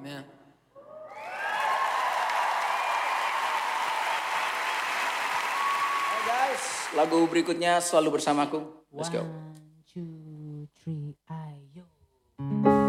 Amen. Hey guys, lagu berikutnya Selalu Bersamaku. Let's go. 1, 2, 3, ayo.